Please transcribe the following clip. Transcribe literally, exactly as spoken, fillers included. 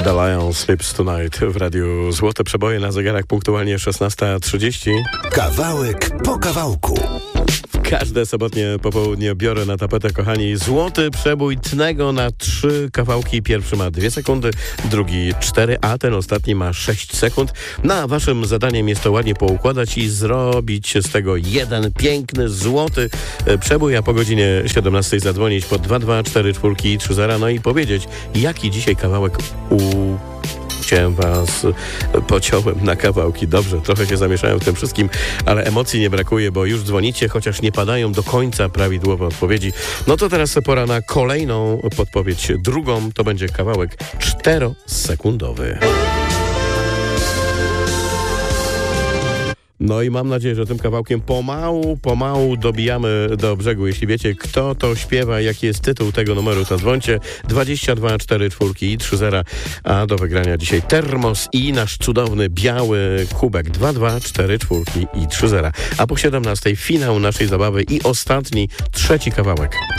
The Lion Sleeps Tonight w radiu Złote Przeboje, na zegarach punktualnie szesnasta trzydzieści. Kawałek po kawałku. Każde sobotnie popołudnie biorę na tapetę, kochani, złoty przebój Tnego na trzy kawałki. Pierwszy ma dwie sekundy, drugi cztery, a ten ostatni ma sześć sekund. Na waszym zadaniem jest to ładnie poukładać i zrobić z tego jeden piękny, złoty przebój, a po godzinie siedemnastej zadzwonić po dwa dwa cztery cztery i trzy zero, no i powiedzieć, jaki dzisiaj kawałek u... Chciałem was, pociąłem na kawałki. Dobrze, trochę się zamieszałem w tym wszystkim, ale emocji nie brakuje, bo już dzwonicie, chociaż nie padają do końca prawidłowe odpowiedzi. No to teraz pora na kolejną podpowiedź. Drugą to będzie kawałek czterosekundowy. No i mam nadzieję, że tym kawałkiem pomału, pomału dobijamy do brzegu. Jeśli wiecie, kto to śpiewa, jaki jest tytuł tego numeru, to dzwońcie dwadzieścia dwa cztery cztery i trzy zero. A do wygrania dzisiaj termos i nasz cudowny biały kubek dwa dwa cztery cztery i trzy zero. A po siedemnastej finał naszej zabawy i ostatni, trzeci kawałek.